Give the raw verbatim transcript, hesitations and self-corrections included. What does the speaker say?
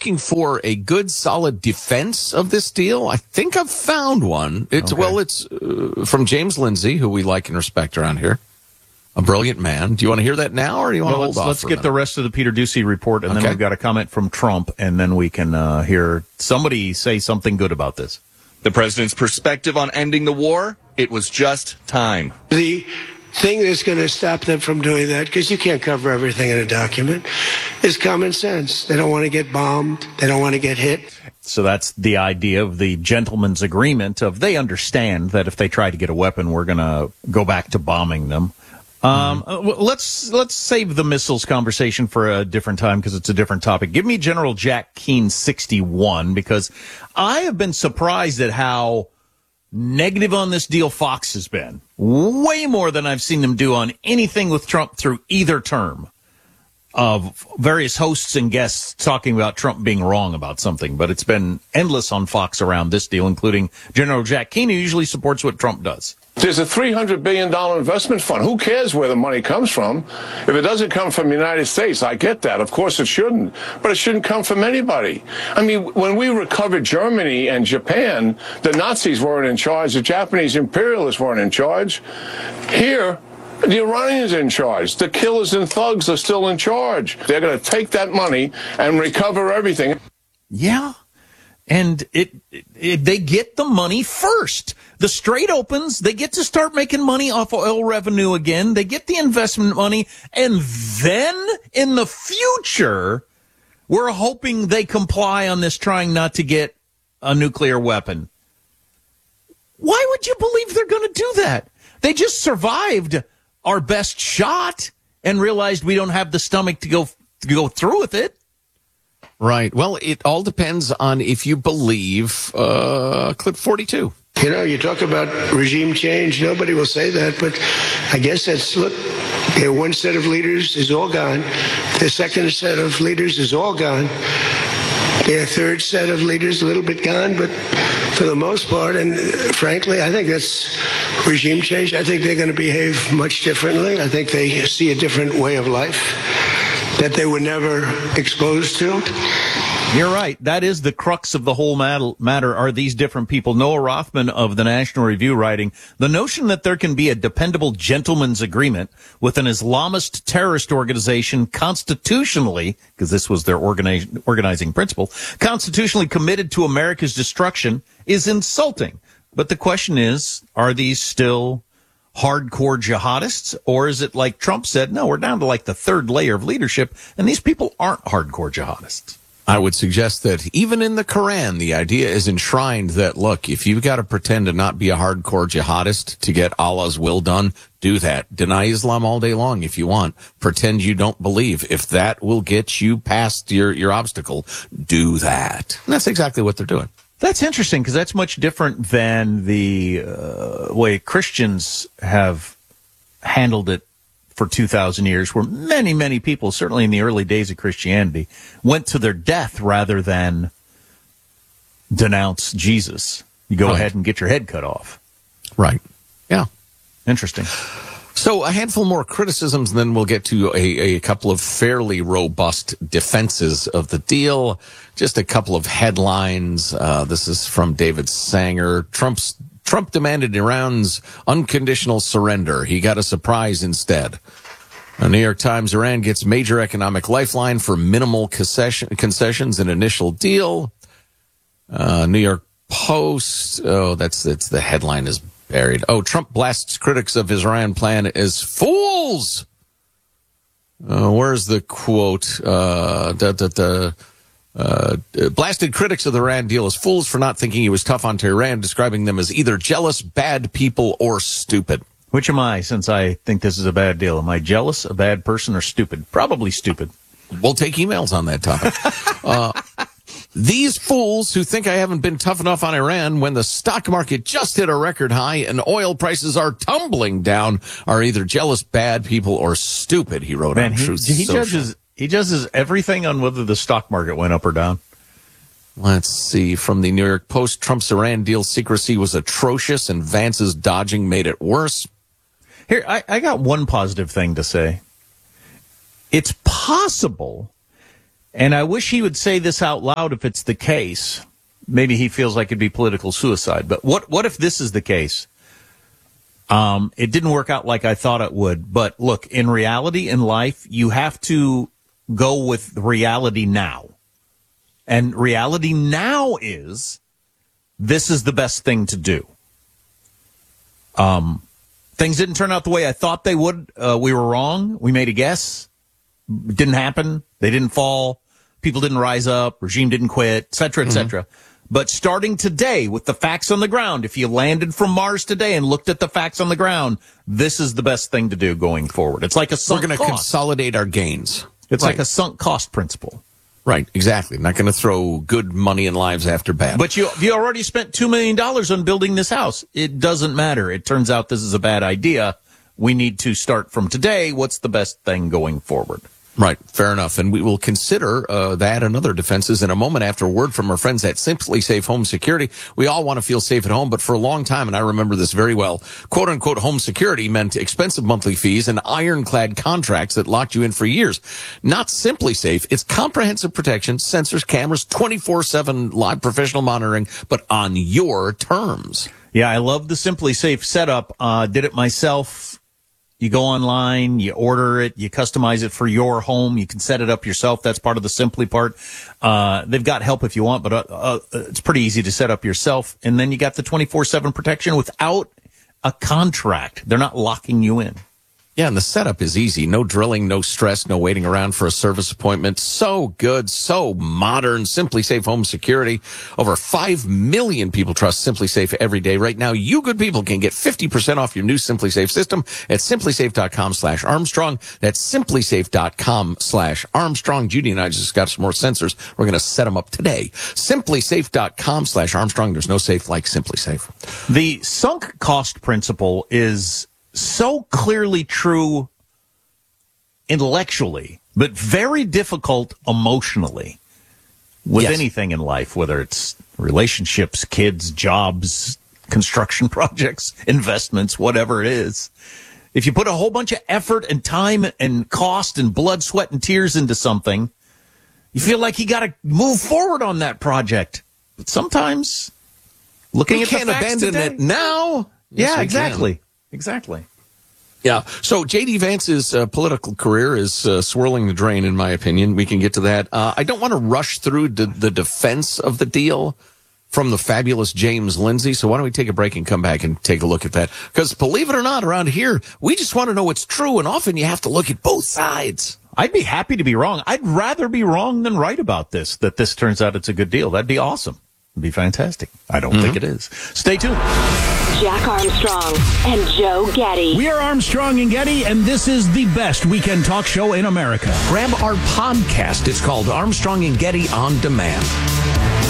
looking for a good, solid defense of this deal. I think I've found one. It's Okay. well, it's uh, from James Lindsay, who we like and respect around here. A brilliant man. Do you want to hear that now, or do you want Well, to let's, hold off? let's for a get the minute? rest of the Peter Ducey report, and Okay. then we've got a comment from Trump, and then we can uh, hear somebody say something good about this. The president's perspective on ending the war, it was just time. The thing that's going to stop them from doing that, because you can't cover everything in a document, is common sense. They don't want to get bombed. They don't want to get hit. So that's the idea of the gentleman's agreement of they understand that if they try to get a weapon, we're going to go back to bombing them. Um, mm-hmm. uh, let's let's save the missiles conversation for a different time because it's a different topic. Give me General Jack Keane sixty-one, because I have been surprised at how negative on this deal Fox has been. Way more than I've seen them do on anything with Trump through either term, of various hosts and guests talking about Trump being wrong about something. But it's been endless on Fox around this deal, including General Jack Keane, who usually supports what Trump does. There's a three hundred billion dollars investment fund. Who cares where the money comes from? If it doesn't come from the United States, I get that. Of course it shouldn't. But it shouldn't come from anybody. I mean, when we recovered Germany and Japan, the Nazis weren't in charge. The Japanese imperialists weren't in charge. Here, the Iranians are in charge. The killers and thugs are still in charge. They're going to take that money and recover everything. Yeah. And it, it, they get the money first. The Strait opens, they get to start making money off oil revenue again. They get the investment money, and then in the future, we're hoping they comply on this, trying not to get a nuclear weapon. Why would you believe they're going to do that? They just survived our best shot and realized we don't have the stomach to go to go through with it. Right. Well, it all depends on if you believe uh, Clip forty-two. You know, you talk about regime change. Nobody will say that, but I guess that's, look, you know, one set of leaders is all gone. The second set of leaders is all gone. The third set of leaders a little bit gone, but for the most part, and uh, frankly, I think that's regime change. I think they're going to behave much differently. I think they see a different way of life that they were never exposed to. You're right. That is the crux of the whole matter, are these different people. Noah Rothman of the National Review writing, the notion that there can be a dependable gentleman's agreement with an Islamist terrorist organization constitutionally, because this was their organizing, organizing principle, constitutionally committed to America's destruction is insulting. But the question is, are these still hardcore jihadists, or is it like Trump said, no, we're down to like the third layer of leadership, and these people aren't hardcore jihadists? I would suggest that even in the Quran, the idea is enshrined that, look, if you've got to pretend to not be a hardcore jihadist to get Allah's will done, do that. Deny Islam all day long if you want. Pretend you don't believe. If that will get you past your, your obstacle, do that. And that's exactly what they're doing. That's interesting, because that's much different than the uh, way Christians have handled it for two thousand years, where many, many people, certainly in the early days of Christianity, went to their death rather than denounce Jesus. You go right. ahead and get your head cut off. Right. Yeah. Interesting. So a handful more criticisms, and then we'll get to a, a couple of fairly robust defenses of the deal. Just a couple of headlines. Uh, this is from David Sanger. Trump's Trump demanded Iran's unconditional surrender. He got a surprise instead. The New York Times, Iran gets major economic lifeline for minimal concession, concessions in initial deal. Uh, New York Post, oh, that's, that's the headline is buried. Oh, Trump blasts critics of his Iran plan as fools. Uh, where's the quote? Uh, da, da, da. Uh, blasted critics of the Iran deal as fools for not thinking he was tough on Tehran, describing them as either jealous, bad people, or stupid. Which am I, since I think this is a bad deal? Am I jealous, a bad person, or stupid? Probably stupid. We'll take emails on that topic. uh, these fools who think I haven't been tough enough on Iran when the stock market just hit a record high and oil prices are tumbling down are either jealous, bad people, or stupid, he wrote Man, on he, Truth he Social. judges He judges everything on whether the stock market went up or down. Let's see. From the New York Post, Trump's Iran deal secrecy was atrocious and Vance's dodging made it worse. Here, I, I got one positive thing to say. It's possible, And I wish he would say this out loud if it's the case. Maybe he feels like it'd be political suicide. But what, what if this is the case? Um, it didn't work out like I thought it would. But look, in reality, in life, you have to go with reality now. And reality now is this is the best thing to do. Um, things didn't turn out the way I thought they would. Uh, we were wrong. We made a guess. It didn't happen. They didn't fall. People didn't rise up. Regime didn't quit, et cetera, et cetera. Mm-hmm. But starting today with the facts on the ground, if you landed from Mars today and looked at the facts on the ground, this is the best thing to do going forward. It's like a sunk We're going to cost. consolidate our gains. It's right. like a sunk cost principle. Right, exactly. Not going to throw good money and lives after bad. But you you already spent two million dollars on building this house. It doesn't matter. It turns out this is a bad idea. We need to start from today. What's the best thing going forward? Right, fair enough. And we will consider uh, that and other defenses in a moment after a word from our friends at Simply Safe Home Security. We all want to feel safe at home, but for a long time, and I remember this very well, quote-unquote home security meant expensive monthly fees and ironclad contracts that locked you in for years. Not Simply Safe. It's comprehensive protection, sensors, cameras, twenty-four seven live professional monitoring, but on your terms. Yeah, I love the Simply Safe setup. Uh, did it myself. You go online, you order it, you customize it for your home. You can set it up yourself. That's part of the Simply part. Uh, they've got help if you want, but uh, uh, it's pretty easy to set up yourself. And then you got the twenty-four seven protection without a contract. They're not locking you in. Yeah, and the setup is easy. No drilling, no stress, no waiting around for a service appointment. So good, so modern. Simply Safe Home Security. Over five million people trust Simply Safe every day. Right now, you good people can get fifty percent off your new Simply Safe system at simplysafe.com slash Armstrong. That's simplysafe.com slash Armstrong. Judy and I just got some more sensors. We're going to set them up today. simplysafe.com slash Armstrong. There's no safe like Simply Safe. The sunk cost principle is so clearly true intellectually, but very difficult emotionally with Yes. anything in life, whether it's relationships, kids, jobs, construction projects, investments, whatever it is. If you put a whole bunch of effort and time and cost and blood, sweat, and tears into something, you feel like you got to move forward on that project. But sometimes looking We at can't the facts abandon today, it now. Yes, yeah, we exactly. can. Exactly. Yeah. So J D Vance's uh, political career is uh, swirling the drain, in my opinion. We can get to that. Uh, I don't want to rush through the, the defense of the deal from the fabulous James Lindsay. So why don't we take a break and come back and take a look at that? Because believe it or not, around here, we just want to know what's true. And often you have to look at both sides. I'd be happy to be wrong. I'd rather be wrong than right about this, that this turns out it's a good deal. That'd be awesome. It'd be fantastic. I don't mm-hmm. think it is. Stay tuned. Jack Armstrong and Joe Getty. We are Armstrong and Getty, and this is the best weekend talk show in America. Grab our podcast. It's called Armstrong and Getty On Demand.